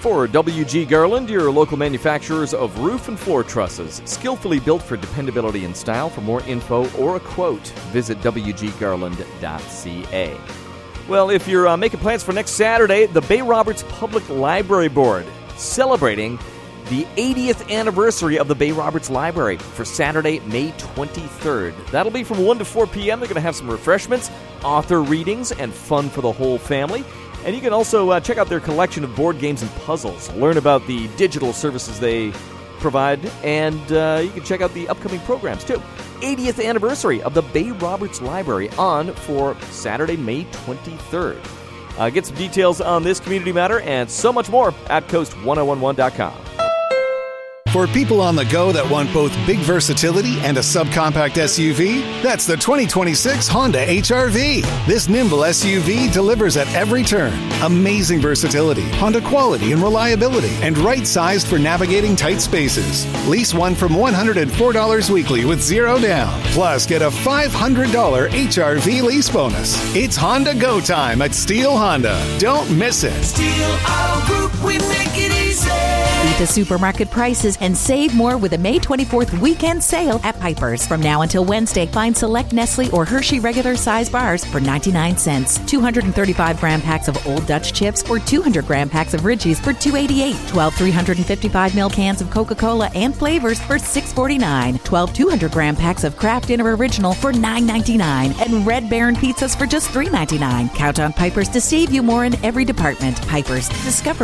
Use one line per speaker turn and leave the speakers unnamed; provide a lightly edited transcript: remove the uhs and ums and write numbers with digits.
For WG Garland, your local manufacturers of roof and floor trusses, skillfully built for dependability and style. For more info or a quote, visit wggarland.ca. Well, if you're making plans for next Saturday, the Bay Roberts Public Library Board celebrating the 80th anniversary of the Bay Roberts Library for Saturday, May 23rd. That'll be from 1 to 4 p.m. They're going to have some refreshments, author readings, and fun for the whole family. And you can also check out their collection of board games and puzzles, learn about the digital services they provide, and you can check out the upcoming programs, too. 80th anniversary of the Bay Roberts Library on for Saturday, May 23rd. Get some details on this community matter and so much more at coast1011.com.
For people on the go that want both big versatility and a subcompact SUV, that's the 2026 Honda HR-V. This nimble SUV delivers at every turn. Amazing versatility, Honda quality and reliability, and right-sized for navigating tight spaces. Lease one from $104 weekly with zero down. Plus, get a $500 HR-V lease bonus. It's Honda Go time at Steel Honda. Don't miss it.
Steel Auto Group, we make it easy.
Beat the supermarket prices and save more with a May 24th weekend sale at Piper's. From now until Wednesday, find select Nestle or Hershey regular size bars for 99 cents. 235-gram packs of Old Dutch chips or 200-gram packs of Ridgies for $2.88. 12 355-ml cans of Coca-Cola and flavors for $6.49. 12 200-gram packs of Kraft Dinner Original for $9.99. And Red Baron pizzas for just $3.99. Count on Piper's to save you more in every department. Piper's, discover